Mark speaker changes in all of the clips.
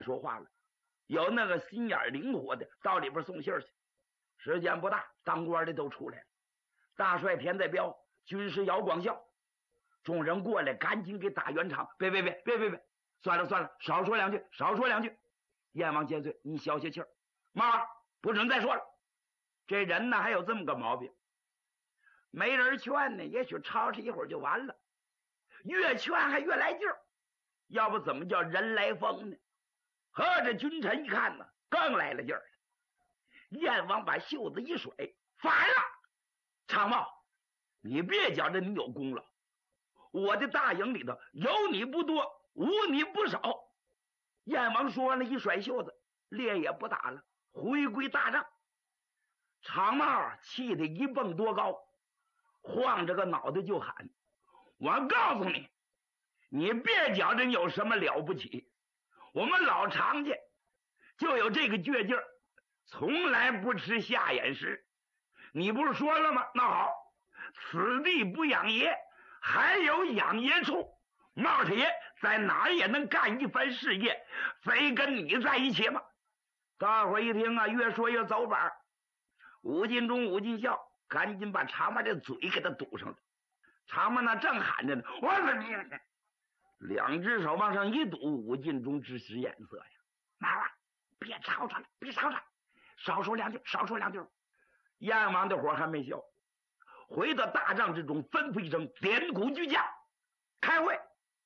Speaker 1: 说话了，有那个心眼灵活的到里边送信去。时间不大，当官的都出来了，大帅田在彪，军师姚广孝，众人过来赶紧给打圆场。别，算了，少说两句。燕王千岁，你消些气儿，猫儿不准再说了。这人呢还有这么个毛病，没人劝呢，也许吵吵一会儿就完了，越劝还越来劲儿，要不怎么叫人来疯呢？和这君臣一看呢，更来了劲儿了。燕王把袖子一甩，反了！常茂，你别觉着你有功劳，我的大营里头有你不多，无你不少。燕王说完了，一甩袖子，猎也不打了，回归大帐。常茂气得一蹦多高，晃着个脑袋就喊：我告诉你，你别觉着你有什么了不起，我们老常家就有这个倔劲儿，从来不吃下眼食。你不是说了吗？那好，此地不养爷，还有养爷处。茂太爷在哪儿也能干一番事业，非跟你在一起吗？大伙一听啊，越说越走板。武进忠、武进孝赶紧把常茂这嘴给他堵上了。常茂那正喊着呢，我怎么两只手往上一堵，武进忠直使眼色呀。妈妈，别吵吵了，少说两句。燕王的火还没消，回到大帐之中，吩咐一声，点鼓举驾，开会。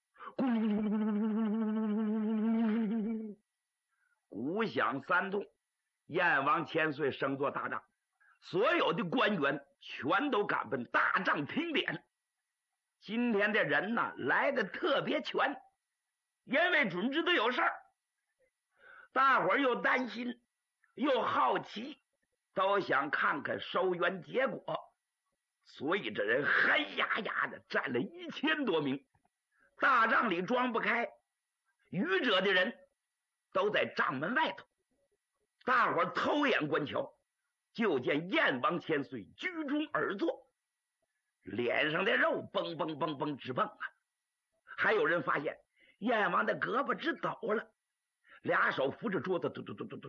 Speaker 1: 鼓响三通，燕王千岁升坐大帐，所有的官员全都赶奔大帐听点。今天这人呢来的特别全，因为准知道有事儿，大伙儿又担心又好奇，都想看看收冤结果，所以这人黑压压的站了1000多名。大帐里装不开，愚者的人都在帐门外头。大伙儿偷眼观瞧，就见燕王千岁居中而坐，脸上的肉蹦直蹦啊！还有人发现燕王的胳膊直抖了，俩手扶着桌子，嘟。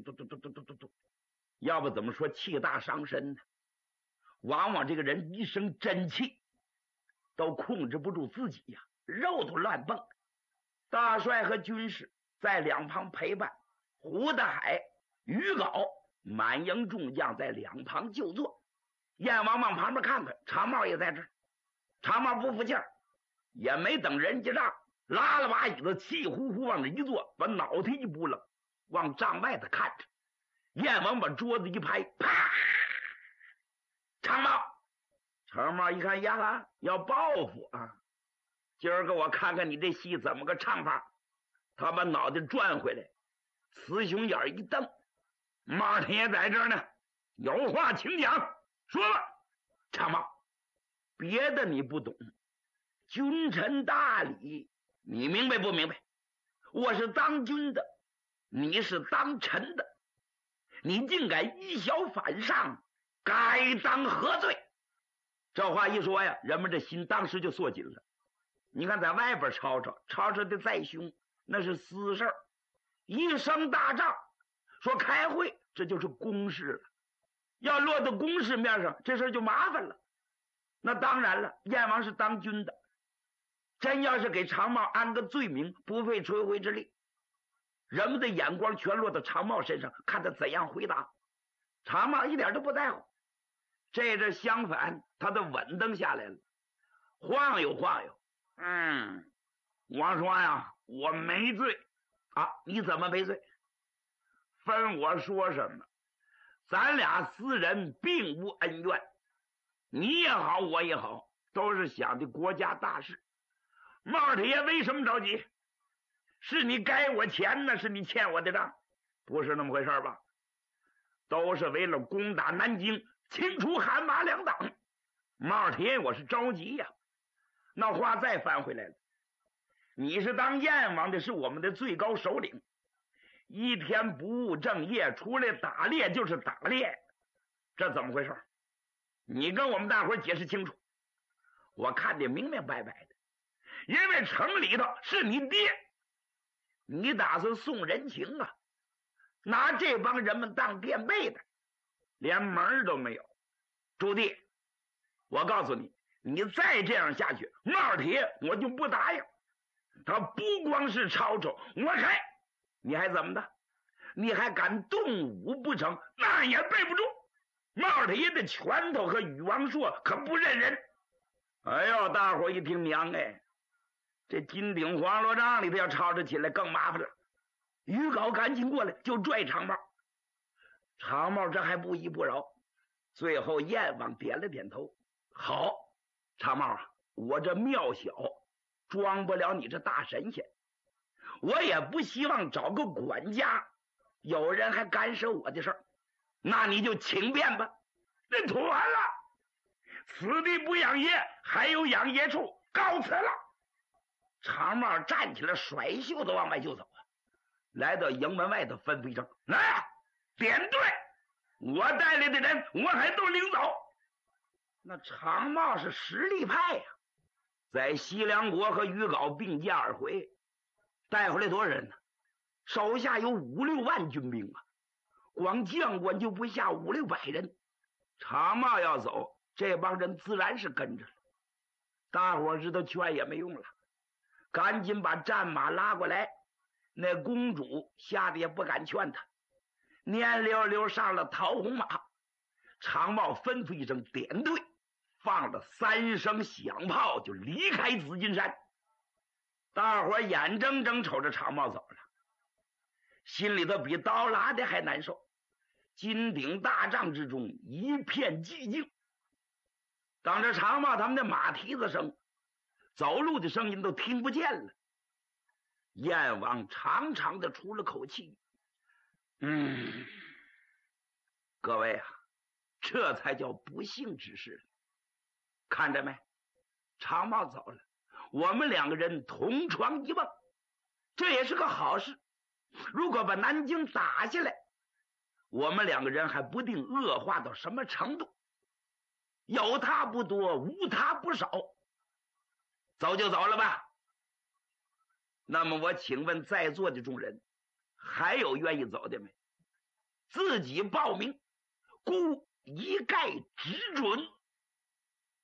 Speaker 1: 要不怎么说气大伤身呢？往往这个人一生真气都控制不住自己呀，肉都乱蹦。大帅和军士在两旁陪伴，胡大海、于镐满营众将在两旁就坐。燕王往旁边看看，常茂也在这儿。常茂不服气儿，也没等人家让，拉了把椅子，气呼呼往这一坐，把脑袋一扑棱，往帐外头看着。燕王把桌子一拍，啪！常茂一看呀，要报复啊！今儿个我看看你这戏怎么个唱法。他把脑袋转回来，雌雄眼一瞪，茂太爷在这儿呢，有话请讲，说吧。常茂，别的你不懂，君臣大礼你明白不明白？我是当军的，你是当臣的，你竟敢以小反上，该当何罪？这话一说呀，人们这心当时就缩紧了。你看在外边吵的再凶，那是私事儿，一声大帐说开会，这就是公事了。要落到公事面上，这事就麻烦了。那当然了，燕王是当军的，真要是给常茂安个罪名，不费吹灰之力。人们的眼光全落到常茂身上，看他怎样回答。常茂一点都不在乎，这相反，他都稳当下来了，晃悠。我说呀，我没罪啊！你怎么没罪？分我说什么？咱俩私人并无恩怨，你也好，我也好，都是想的国家大事。茂太爷为什么着急？是你该我钱呢，是你欠我的账，不是那么回事吧？都是为了攻打南京，清除韩马两党。茂太爷我是着急呀。那话再翻回来了，你是当燕王的，是我们的最高首领，一天不务正业，出来打猎就是打猎，这怎么回事？你跟我们大伙解释清楚。我看得明明白白的，因为城里头是你爹， 你打算送人情啊？拿这帮人们当垫背的，连门都没有。朱棣，我告诉你，你再这样下去，帽铁我就不答应。他不光是抄手，你还怎么的？你还敢动武不成？那也背不住。帽铁的拳头和禹王朔可不认人。哎呦，大伙一听娘哎，这金鼎黄罗帐里头要吵着起来更麻烦了。于皋赶紧过来就拽长帽，长帽这还不依不饶，最后燕王点了点头，好，长帽啊，我这庙小，装不了你这大神仙，我也不希望找个管家，有人还干涉我的事儿，那你就请便吧。那妥了，此地不养爷，还有养爷处，告辞了。长帽站起来，甩袖子往外就走。来到营门外头，吩咐一声：“来，点队！我带来的人，我还都领走。”那长帽是实力派呀，在西凉国和于皋并驾而回，带回来多少人呢？手下有5、6万军兵啊，光将官就不下5、6百人。长帽要走，这帮人自然是跟着了。大伙知道劝也没用了，赶紧把战马拉过来。那公主吓得也不敢劝他，蔫溜溜上了桃红马。长帽吩咐一声点队，放了3声响炮就离开紫金山。大伙眼睁睁瞅着长帽走了，心里头比刀拉的还难受。金鼎大帐之中一片寂静，当着长帽他们的马蹄子声、走路的声音都听不见了。燕王长长的出了口气，各位啊，这才叫不幸之事。看着没，长帽走了，我们2个人同床一梦，这也是个好事。如果把南京打下来，我们2个人还不定恶化到什么程度。有他不多，无他不少，走就走了吧。那么我请问在座的众人，还有愿意走的没？自己报名，孤一概只准。